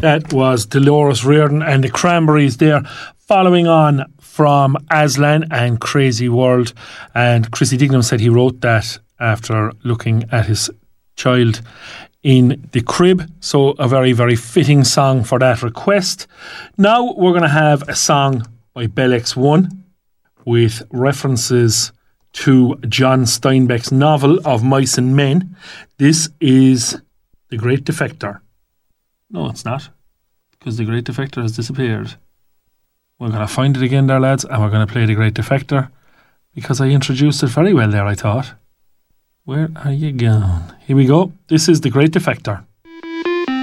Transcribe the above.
That was Dolores Reardon and the Cranberries there, following on from Aslan and Crazy World. And Chrissy Dignam said he wrote that after looking at his child in the crib. So a very, very fitting song for that request. Now we're going to have a song by Bell X1 with references to John Steinbeck's novel of Mice and Men. This is The Great Defector. No, it's not, because The Great Defector has disappeared. We're going to find it again there, lads, and we're going to play The Great Defector, because I introduced it very well there, I thought. Where are you going? Here we go. This is The Great Defector.